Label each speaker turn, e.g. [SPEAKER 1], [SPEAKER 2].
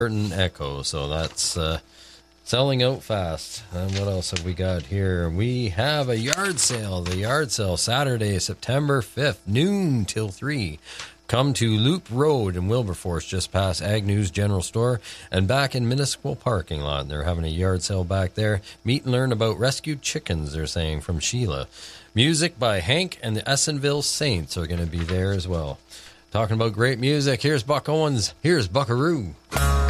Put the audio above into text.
[SPEAKER 1] Curtain Echo. So that's selling out fast. And what else have we got here? We have a yard sale. The yard sale Saturday, September 5th, noon till 3. Come to Loop Road in Wilberforce, just past Agnew's General Store, and back in Municipal Parking Lot. They're having a yard sale back there. Meet and learn about rescued chickens, they're saying, from Sheila. Music by Hank and the Essenville Saints are going to be there as well. Talking about great music, here's Buck Owens. Here's Buckaroo.